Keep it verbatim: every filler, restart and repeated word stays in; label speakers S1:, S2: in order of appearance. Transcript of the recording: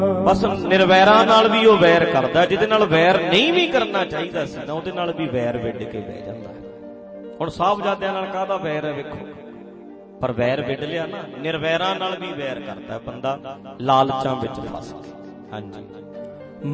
S1: ਬਸ ਨਿਰਵੈਰਾਂ ਨਾਲ ਵੀ ਉਹ ਵੈਰ ਕਰਦਾ, ਜਿਹਦੇ ਨਾਲ ਵੈਰ ਨਹੀਂ ਵੀ ਕਰਨਾ ਚਾਹੀਦਾ ਸੀ ਨਾ ਉਹਦੇ ਨਾਲ ਵੀ ਵੈਰ ਵਿੱਢ ਕੇ ਬਹਿ ਜਾਂਦਾ। ਹੁਣ ਸਾਹਿਬਜ਼ਾਦਿਆਂ ਨਾਲ ਕਾਹਦਾ ਵੈਰ ਹੈ ਵੇਖੋ, ਪਰ ਵੈਰ ਵਿੱਢ ਲਿਆ ਨਾ। ਨਿਰਵੈਰਾਂ ਨਾਲ ਵੀ ਵੈਰ ਕਰਦਾ ਬੰਦਾ ਲਾਲਚਾਂ ਵਿੱਚ ਫਸ ਕੇ। ਹਾਂਜੀ।